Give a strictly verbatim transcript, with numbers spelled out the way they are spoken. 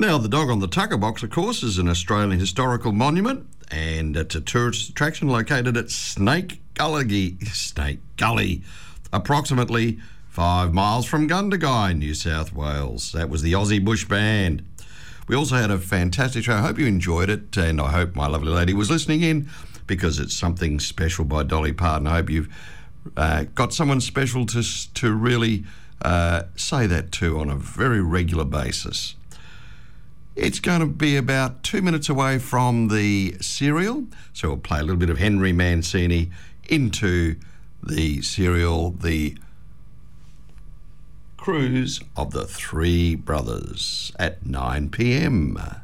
Now, the Dog on the Tucker Box, of course, is an Australian historical monument, and it's a tourist attraction located at Snake Gully, Snake Gully, approximately five miles from Gundagai, New South Wales. That was the Aussie Bush Band. We also had a fantastic show. I hope you enjoyed it, and I hope my lovely lady was listening in, because it's something special by Dolly Parton. I hope you've uh, got someone special to to really uh, say that to on a very regular basis. It's going to be about two minutes away from the serial, so we'll play a little bit of Henry Mancini into the serial, The Cruise of the Three Brothers, at nine p m.